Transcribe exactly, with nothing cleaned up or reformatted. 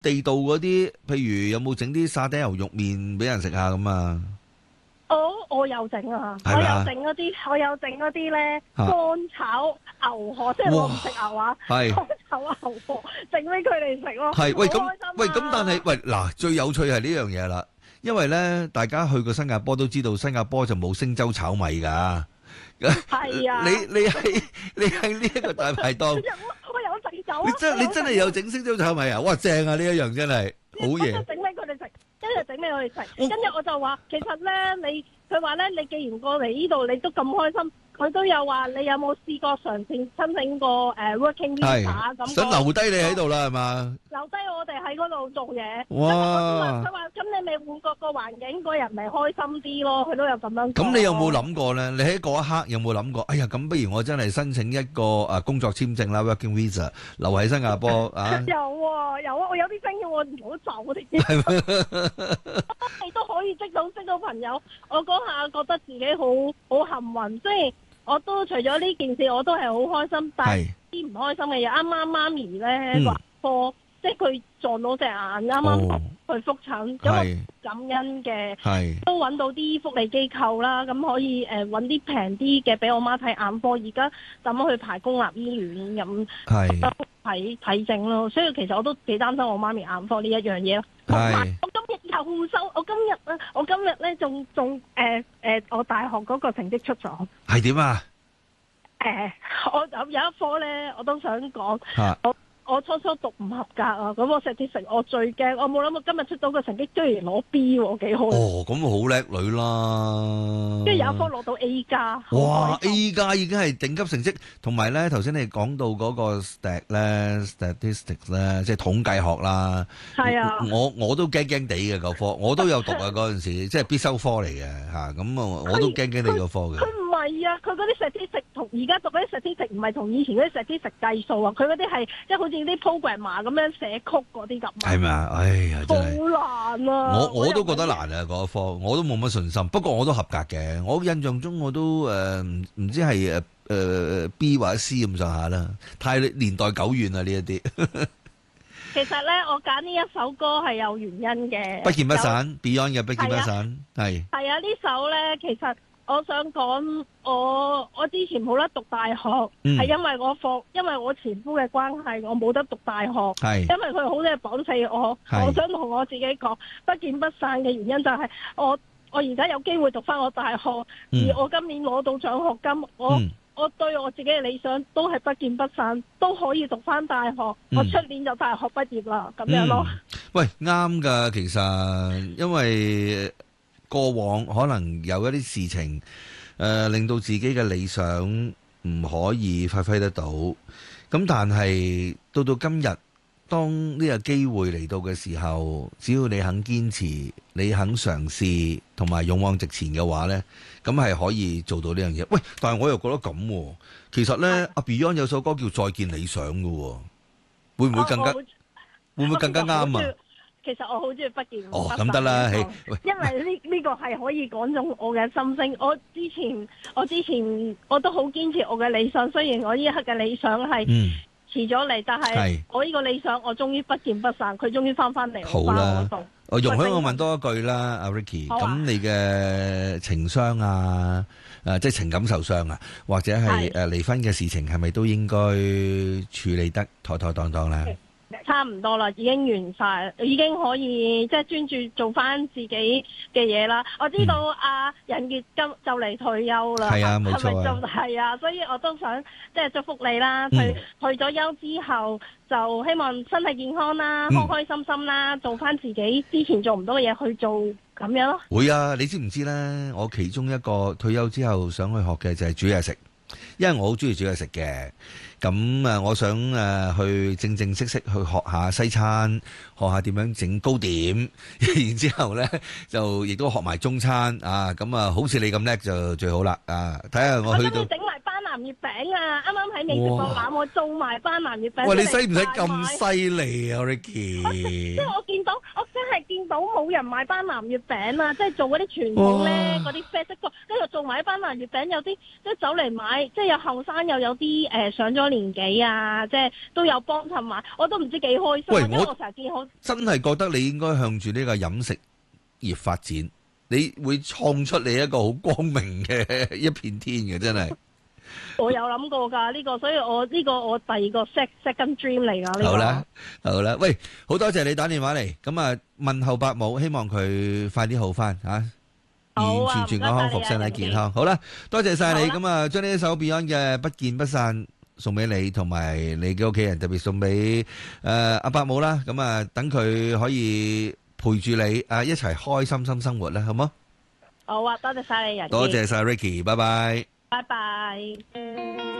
地道嗰啲，譬如有冇整啲沙爹牛肉麵俾人食下咁啊？ 我我有整啊，我有係咪啊？ 整嗰啲，我有整嗰啲咧嚇乾炒牛河，即係我唔食牛啊， 係乾炒牛河整俾佢哋食咯， 係，喂咁好開心啊！ 喂咁，但係喂嗱，最有趣係呢樣嘢啦，因為咧大家去過新加坡都知道，新加坡就冇星洲炒米㗎。 係啊， 你你係你係呢一個大排檔， 有我有整酒啊！ 你真你真係有整星洲炒米啊！哇，正啊！呢一樣真係好嘢。 我就整俾佢哋食，跟住整俾佢哋食，跟住我就話，其實咧，你佢話咧，你既然過嚟呢度，你都咁開心，佢都有話，你有冇試過嘗試申請過誒 working visa 咁？ 想留低你喺度啦，係嘛？ 留低我哋喺嗰度做嘢。 哇！ 佢話：咁你咪換個個環境，個人咪開心啲咯。佢都有咁樣講。 咁你有冇諗過咧？你喺嗰一刻有冇諗過？哎呀，咁不如我真係申請一個誒工作簽證啦 ，working visa，留喺新加坡啊？ 有啊，有啊，我有啲 friend 叫我唔好走添。你都可以識到識到朋友，我嗰下覺得自己好好幸運，即係我都除咗呢件事，我都係好開心。但係啲唔開心嘅嘢，啱啱媽咪咧話科，即係佢撞到隻眼，啱啱去覆診，咁我感恩嘅，都揾到啲福利機構啦，咁可以誒揾啲平啲嘅俾我媽睇眼科，而家咁去排公立醫院咁睇睇症咯。所以其實我都幾擔心我媽咪眼科呢一樣嘢咯。同埋我今日又收，我今日啊，我今日咧仲仲誒誒，我大學嗰個成績出咗。 係點啊？ 誒，我有有一科咧，我都想講。 嚇！ 我我初初讀唔合格啊，咁我成績成我最驚，我冇諗過今日出到個成績居然攞 B 喎，幾好。 哦，咁好叻女啦！ 跟住有一科攞到 A 加。 哇 ！A 加已經係頂級成績，同埋咧頭先你講到嗰個 stat 咧 statistics 咧，即係統計學啦。 係啊。 我我都驚驚地嘅嗰科，我都有讀啊嗰陣時，即係必修科嚟嘅嚇。咁啊，我都驚驚地嗰科嘅。 佢唔係啊，佢嗰啲 statistics 同而家讀嗰啲 statistics 唔係同以前嗰啲 statistics 計數啊，佢嗰啲係即係好似啲 programmer 咁樣寫曲嗰啲咁。係咪啊？哎呀，真係好難啊！ 我我都覺得難啊嗰科，我都冇乜信心。不過我都合格嘅，我印象中我都誒唔唔知係誒誒 B 或者 C 咁上下啦，太年代久遠啦呢一啲。 其實咧，我揀呢一首歌係有原因嘅。 不見不散 ，Beyond 嘅不見不散，係。 係啊，呢首咧其實。我想講，我我之前冇得讀大學，係、嗯、因為我放，因為我前夫嘅關係，我冇得讀大學。係因為佢好多嘢綁死我。我想同我自己講，不見不散嘅原因就係我我而家有機會讀翻我大學，嗯、而我今年攞到獎學金，我、嗯、我對我自己嘅理想都係不見不散，都可以讀翻大學。嗯、我出年就大學畢業啦，咁樣咯。 嗯、喂，啱㗎，其實因為。過往可能有一啲事情，誒、呃、令到自己嘅理想唔可以發揮得到。咁但係到到今日，當呢個機會嚟到嘅時候，只要你肯堅持，你肯嘗試，同埋勇往直前嘅話呢，咁係可以做到呢樣嘢。喂，但係我又覺得咁，其實呢，阿 Beyond 有首歌叫《再見理想》嘅，會唔會更加、啊、會唔會更加啱啊？ 其實我好中意不見不散。 哦，咁得啦， 因為呢呢個係可以講中我嘅心聲。我之前我之前我都好堅持我嘅理想，雖然我呢一刻嘅理想係遲咗嚟，但係我呢個理想我終於不見不散，佢終於翻翻嚟我翻我度。 我容許我問多一句啦，阿 Ricky，咁、啊、你嘅情傷啊，誒、呃、即係情感受傷啊，或者係誒離婚嘅事情，係咪都應該處理得妥妥當當咧？ 差唔多啦，已經完晒，已經可以即係專注做翻自己嘅嘢啦。我知道阿、嗯啊、人月今就嚟退休啦， 係啊，冇錯啊， 就係啊，所以我都想即係祝福你啦。退、嗯、退咗休之後，就希望身體健康啦，開開心心啦，嗯、做翻自己之前做唔到嘅嘢去做咁樣咯。 會啊，你知唔知咧？我其中一個退休之後想去學嘅就係煮嘢食，因為我好中意煮嘢食嘅。咁啊，我想誒去正正式式去學下西餐，學下點樣整糕點，然之後咧就亦都學埋中餐啊！咁啊，好似你咁叻就最好啦啊！睇下我去到。我整埋班南月餅啊！啱啱喺美食博覽，我做埋班南月餅。喂，你使唔使咁犀利啊，Ricky？ 即係我見到，我真係見見到冇人買班南月餅啊，即係做嗰啲傳統咧，嗰啲啡色個，跟住做埋班南月餅，有啲即係走嚟買，即係有後生又有啲誒、呃、上咗年紀啊，即係都有幫襯買，我都唔知幾開心， 喂， 因為我成日見好真係覺得你應該向住呢個飲食業發展，你會創出你一個好光明嘅一片天嘅，真係。 我有諗過㗎呢個，所以我呢個我第二個 sec second dream 嚟㗎呢個。 好啦，好啦，喂，好多謝你打電話嚟，咁啊問候伯母，希望佢快啲好翻嚇，完完全全安康復身體健康。好啦，多謝晒你，咁啊將呢一首 Beyond 嘅不見不散送俾你同埋你嘅屋企人，特別送俾誒阿伯母啦。咁啊等佢可以陪住你啊一齊開心心生活啦，好冇？ 好啊，多謝晒你人。 多謝晒 Ricky，拜拜。 拜拜。